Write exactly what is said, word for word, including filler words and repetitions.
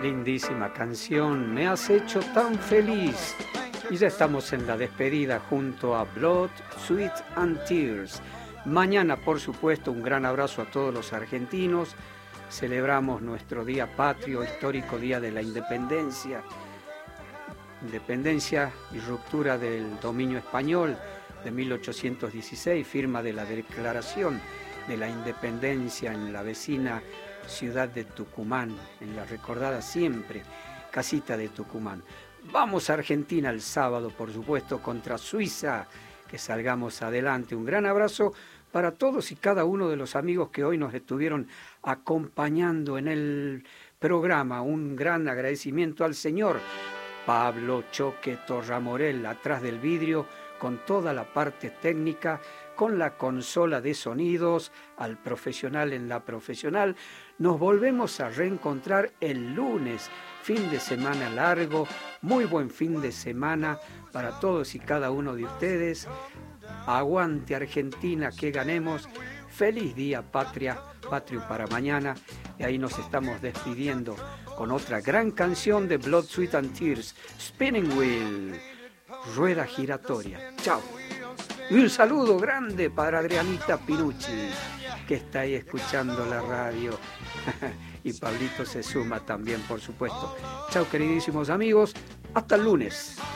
Lindísima canción, me has hecho tan feliz. Y ya estamos en la despedida junto a Blood, Sweat and Tears. Mañana, por supuesto, un gran abrazo a todos los argentinos. Celebramos nuestro día patrio, histórico día de la independencia. Independencia y ruptura del dominio español de mil ochocientos dieciséis, firma de la Declaración de la Independencia en la vecina ciudad de Tucumán, en la recordada siempre casita de Tucumán. Vamos a Argentina el sábado, por supuesto, contra Suiza, que salgamos adelante. Un gran abrazo para todos y cada uno de los amigos que hoy nos estuvieron acompañando en el programa. Un gran agradecimiento al señor Pablo Choque Torramorel, atrás del vidrio, con toda la parte técnica, con la consola de sonidos, al profesional en la profesional. Nos volvemos a reencontrar el lunes, fin de semana largo, muy buen fin de semana para todos y cada uno de ustedes. Aguante Argentina, que ganemos. Feliz día patria, patrio para mañana. Y ahí nos estamos despidiendo con otra gran canción de Blood, Sweat and Tears, Spinning Wheel, rueda giratoria. Chao. Y un saludo grande para Adrianita Pinucci, que está ahí escuchando la radio. Y Pablito se suma también, por supuesto. Chao, queridísimos amigos. Hasta el lunes.